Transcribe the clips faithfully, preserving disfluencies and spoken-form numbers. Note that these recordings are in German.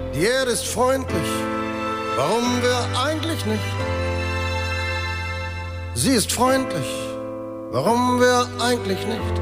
Die Erde ist freundlich, warum wir eigentlich nicht? Sie ist freundlich, warum wir eigentlich nicht?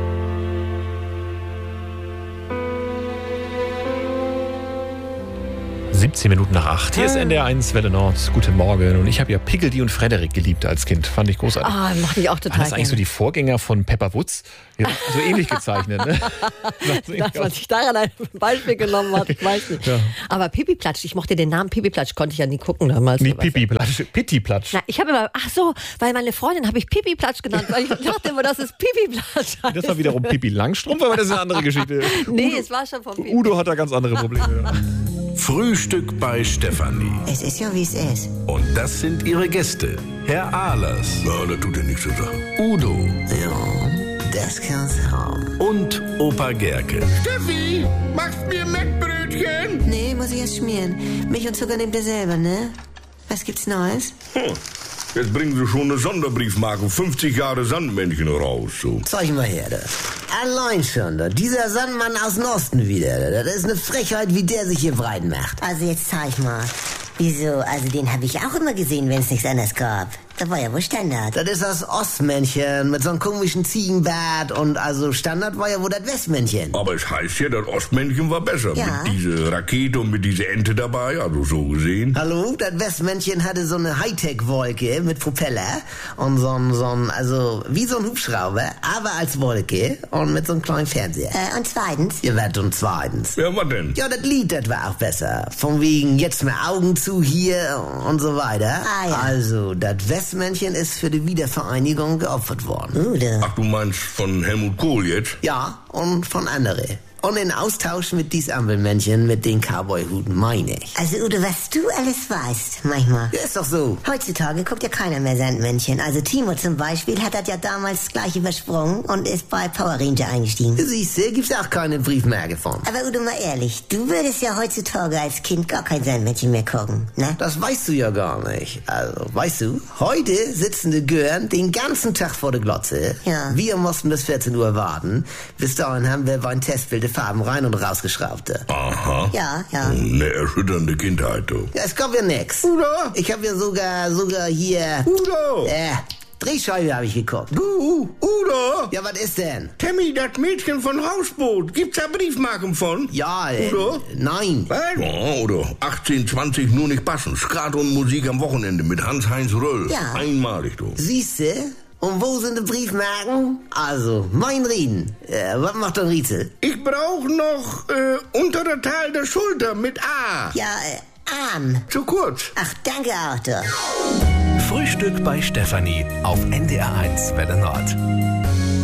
siebzehn Minuten nach acht. Hier ist N D R eins Welle Nord. Guten Morgen. Und ich habe ja Piggledy und Frederik geliebt als Kind. Fand ich großartig. Ah, mach ich auch total War das eigentlich gerne. so die Vorgänger von Pepper Woods? Ja, so ähnlich gezeichnet, ne? Dass man sich daran ein Beispiel genommen hat, ich weiß nicht. Ja. Aber Pipi Platsch, ich mochte den Namen Pipi Platsch, konnte ich ja nie gucken damals. Nicht Pipi Platsch, Pitti Platsch. Na, ich habe immer, ach so, weil meine Freundin habe ich Pipi Platsch genannt, weil ich dachte immer, das ist Pipi Platsch. heißt. Das war wiederum Pipi Langstrumpf, aber das ist eine andere Geschichte. Nee, Udo, es war schon von Pipi. Udo hat da ganz andere Probleme. Frühstück bei Stefanie. Es ist ja, wie es ist. Und das sind ihre Gäste. Herr Ahlers. Na, das tut ja nichts zu sagen. Udo. Ja, das kann's haben. Und Opa Gerke. Steffi, machst mir Mettbrötchen? Nee, muss ich erst schmieren. Milch und Zucker nehmt ihr selber, ne? Was gibt's Neues? Hm. Jetzt bringen sie schon eine Sonderbriefmarke, fünfzig Jahre Sandmännchen raus. So. Zeig mal her, da. Allein schon, da. Dieser Sandmann aus dem Osten wieder. Da. Das ist eine Frechheit, wie der sich hier breit macht. Also jetzt zeig mal. Wieso? Also den habe ich auch immer gesehen, wenn es nichts anderes gab. Da war ja wohl Standard. Das ist das Ostmännchen mit so einem komischen Ziegenbart und also Standard war ja wohl das Westmännchen. Aber es heißt ja, das Ostmännchen war besser. Ja. Mit dieser Rakete und mit dieser Ente dabei, also so gesehen. Hallo, das Westmännchen hatte so eine Hightech-Wolke mit Propeller und so ein, so ein, also wie so ein Hubschrauber, aber als Wolke und mit so einem kleinen Fernseher. Äh, und zweitens? Ihr werdet und zweitens. Ja, was denn? Ja, das Lied, das war auch besser. Von wegen jetzt mal Augen zu hier und so weiter. Ah, ja. Also, das Westmännchen ist für die Wiedervereinigung geopfert worden. Ude. Ach, du meinst von Helmut Kohl jetzt? Ja, und von anderen. Und in Austausch mit dies Ampelmännchen mit den Cowboy-Huten, meine ich. Also Ude, was du alles weißt, manchmal. Ja, ist doch so. Heutzutage guckt ja keiner mehr Sandmännchen. Also Timo zum Beispiel hat das ja damals gleich übersprungen und ist bei Power Ranger eingestiegen. Siehste, gibt's auch keine Briefmarke von. Aber Ude, mal ehrlich, du würdest ja heutzutage als Kind gar kein Sandmännchen mehr gucken, ne? Das weißt du ja gar nicht. Also, weißt du, heute sitzen die Gören den ganzen Tag vor der Glotze. Ja. Wir mussten bis vierzehn Uhr warten. Bis dahin haben wir beim Testbild die Farben rein und rausgeschraubt. Aha. Ja, ja. Eine erschütternde Kindheit, du. Ja, es kommt ja nix. Udo! Ich habe ja sogar, sogar hier... Udo! Äh, Drehscheibe habe ich geguckt. Du, Udo! Ja, was ist denn? Tammy, das Mädchen von Hausboot. Gibt's da Briefmarken von? Ja, äh, Udo? nein. Was? Ja, Udo. achtzehn zwanzig nur nicht passen. Skat und Musik am Wochenende mit Hans-Heinz Röll. Ja. Einmalig, du. Siehste? Und wo sind die Briefmarken? Also, mein Rieden. Äh, was macht der Riezel? Ich brauch noch äh, untere Teil der Schulter mit A. Ja, äh, Arm. Zu kurz. Ach, danke, Arthur. Frühstück bei Stefanie auf N D R eins Welle Nord.